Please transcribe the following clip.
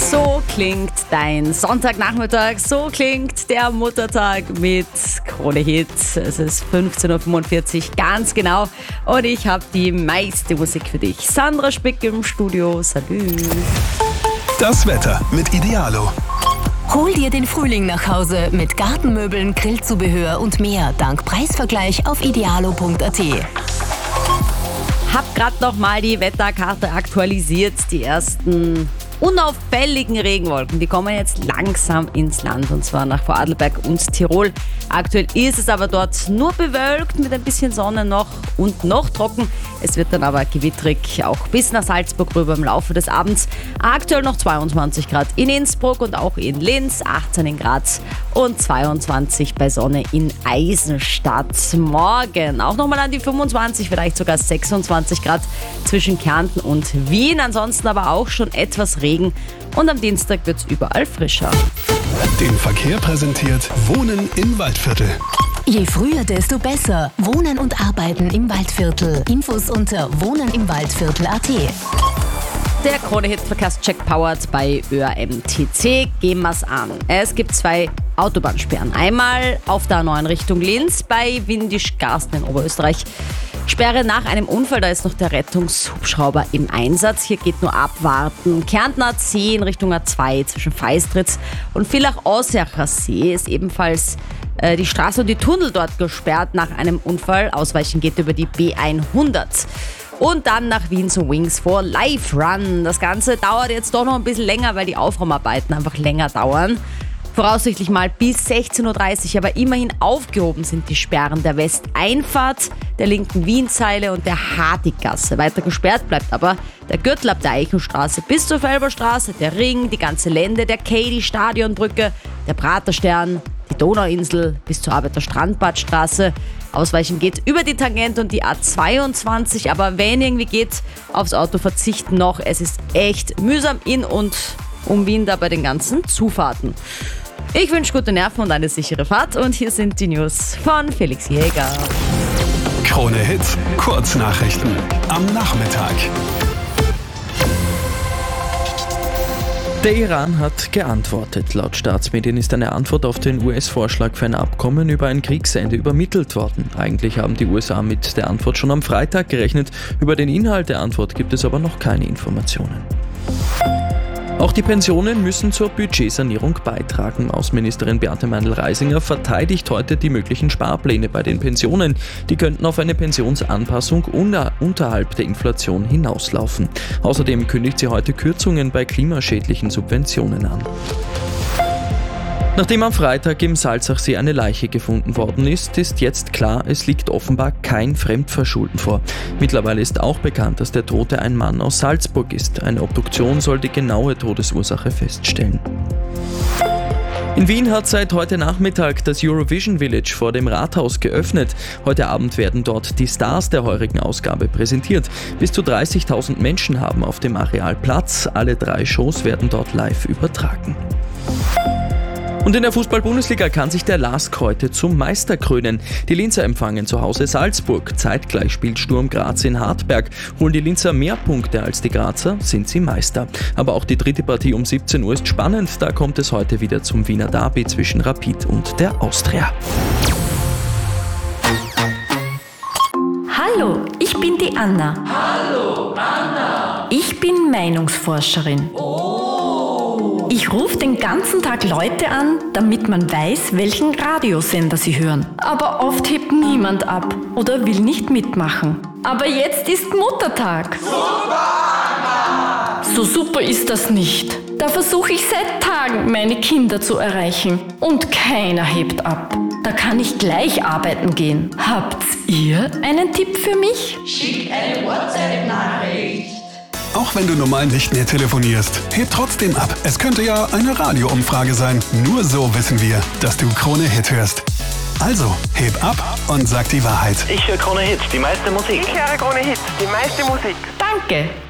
So klingt dein Sonntagnachmittag, so klingt der Muttertag mit Krone Hit. Es ist 15.45 Uhr, ganz genau. Und ich habe die meiste Musik für dich. Sandra Spick im Studio, salut. Das Wetter mit Idealo. Hol dir den Frühling nach Hause mit Gartenmöbeln, Grillzubehör und mehr dank Preisvergleich auf idealo.at. Hab grad noch mal die Wetterkarte aktualisiert. Die ersten unauffälligen Regenwolken, die kommen jetzt langsam ins Land, und zwar nach Vorarlberg und Tirol. Aktuell ist es aber dort nur bewölkt mit ein bisschen Sonne noch und noch trocken. Es wird dann aber gewittrig, auch bis nach Salzburg rüber im Laufe des Abends. Aktuell noch 22 Grad in Innsbruck und auch in Linz, 18 in Graz und 22 bei Sonne in Eisenstadt. Morgen auch nochmal an die 25, vielleicht sogar 26 Grad zwischen Kärnten und Wien. Ansonsten aber auch schon etwas Regen, und am Dienstag wird es überall frischer. Den Verkehr präsentiert Wohnen im Waldviertel. Je früher, desto besser. Wohnen und Arbeiten im Waldviertel. Infos unter wohnenimwaldviertel.at. Der Krone-Hit-Verkehrscheck powered bei ÖAMTC. Gehen wir's an. Es gibt 2 Autobahnsperren. Einmal auf der A9 Richtung Linz bei Windisch-Garsten in Oberösterreich. Sperre nach einem Unfall, da ist noch der Rettungshubschrauber im Einsatz. Hier geht nur abwarten. Kärnten A10 in Richtung A2 zwischen Feistritz und Villach-Aussercher See ist ebenfalls die Straße und die Tunnel dort gesperrt nach einem Unfall. Ausweichen geht über die B100. Und dann nach Wien zu Wings for Life Run. Das Ganze dauert jetzt doch noch ein bisschen länger, weil die Aufräumarbeiten einfach länger dauern. Voraussichtlich mal bis 16.30 Uhr, aber immerhin aufgehoben sind die Sperren der Westeinfahrt, der linken Wienzeile und der Hartiggasse. Weiter gesperrt bleibt aber der Gürtel ab der Eichenstraße bis zur Felberstraße, der Ring, die ganze Lände, der Kay, die Stadionbrücke, der Praterstern, die Donauinsel bis zur Arbeiterstrandbadstraße. Ausweichen geht über die Tangente und die A22, aber wenn irgendwie geht, aufs Auto verzichten noch. Es ist echt mühsam in und um Wien da bei den ganzen Zufahrten. Ich wünsche gute Nerven und eine sichere Fahrt, und hier sind die News von Felix Jäger. Krone Hit, Kurznachrichten am Nachmittag. Der Iran hat geantwortet. Laut Staatsmedien ist eine Antwort auf den US-Vorschlag für ein Abkommen über ein Kriegsende übermittelt worden. Eigentlich haben die USA mit der Antwort schon am Freitag gerechnet. Über den Inhalt der Antwort gibt es aber noch keine Informationen. Auch die Pensionen müssen zur Budgetsanierung beitragen. Außenministerin Beate Meindl-Reisinger verteidigt heute die möglichen Sparpläne bei den Pensionen. Die könnten auf eine Pensionsanpassung unterhalb der Inflation hinauslaufen. Außerdem kündigt sie heute Kürzungen bei klimaschädlichen Subventionen an. Nachdem am Freitag im Salzachsee eine Leiche gefunden worden ist, ist jetzt klar, es liegt offenbar kein Fremdverschulden vor. Mittlerweile ist auch bekannt, dass der Tote ein Mann aus Salzburg ist. Eine Obduktion soll die genaue Todesursache feststellen. In Wien hat seit heute Nachmittag das Eurovision Village vor dem Rathaus geöffnet. Heute Abend werden dort die Stars der heurigen Ausgabe präsentiert. Bis zu 30.000 Menschen haben auf dem Areal Platz. Alle 3 Shows werden dort live übertragen. Und in der Fußball-Bundesliga kann sich der LASK heute zum Meister krönen. Die Linzer empfangen zu Hause Salzburg. Zeitgleich spielt Sturm Graz in Hartberg. Holen die Linzer mehr Punkte als die Grazer, sind sie Meister. Aber auch die dritte Partie um 17 Uhr ist spannend. Da kommt es heute wieder zum Wiener Derby zwischen Rapid und der Austria. Hallo, ich bin die Anna. Hallo, Anna. Ich bin Meinungsforscherin. Ich rufe den ganzen Tag Leute an, damit man weiß, welchen Radiosender sie hören. Aber oft hebt niemand ab oder will nicht mitmachen. Aber jetzt ist Muttertag. Super, Anna. So super ist das nicht. Da versuche ich seit Tagen, meine Kinder zu erreichen. Und keiner hebt ab. Da kann ich gleich arbeiten gehen. Habt ihr einen Tipp für mich? Schick eine WhatsApp-Nachricht. Auch wenn du normal nicht mehr telefonierst, heb trotzdem ab. Es könnte ja eine Radioumfrage sein. Nur so wissen wir, dass du Krone Hit hörst. Also, heb ab und sag die Wahrheit. Ich höre Krone Hit, die meiste Musik. Ich höre Krone Hit, die meiste Musik. Danke.